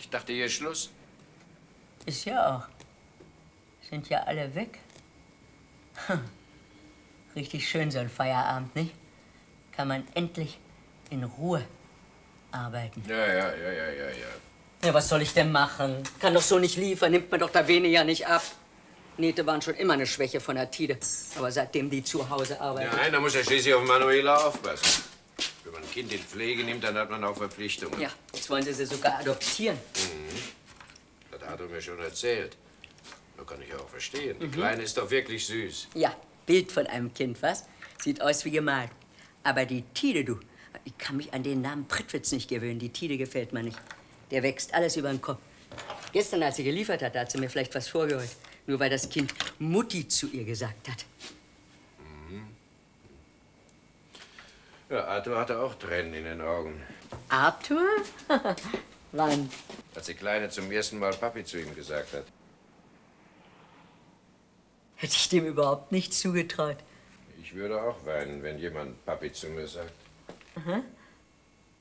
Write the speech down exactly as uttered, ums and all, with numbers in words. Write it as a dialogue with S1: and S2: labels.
S1: Ich dachte, hier ist Schluss.
S2: Ist ja auch. Sind ja alle weg. Hm. Richtig schön so ein Feierabend, nicht? Kann man endlich in Ruhe arbeiten.
S1: Ja, ja, ja, ja, ja, ja.
S2: Ja, was soll ich denn machen? Kann doch so nicht liefern, nimmt man doch da weniger nicht ab. Nähte waren schon immer eine Schwäche von der Tide. Aber seitdem die zu Hause arbeitet...
S1: Ja, da muss er schließlich auf Manuela aufpassen. Wenn man ein Kind in Pflege nimmt, dann hat man auch Verpflichtungen.
S2: Ja, jetzt wollen Sie sie sogar adoptieren.
S1: Mhm. Das hat er mir schon erzählt. Das kann ich auch verstehen. Die
S2: Mhm.
S1: Kleine ist doch wirklich süß.
S2: Ja, Bild von einem Kind, was? Sieht aus wie gemalt. Aber die Tide, du, ich kann mich an den Namen Prittwitz nicht gewöhnen. Die Tide gefällt mir nicht. Der wächst alles über den Kopf. Gestern, als sie geliefert hat, hat sie mir vielleicht was vorgeholt. Nur weil das Kind Mutti zu ihr gesagt hat.
S1: Mhm. Ja, Arthur hatte auch Tränen in den Augen.
S2: Arthur? Wann?
S1: Als die Kleine zum ersten Mal Papi zu ihm gesagt hat.
S2: Hätte ich dem überhaupt nicht zugetraut.
S1: Ich würde auch weinen, wenn jemand Papi zu mir sagt.
S2: Aha.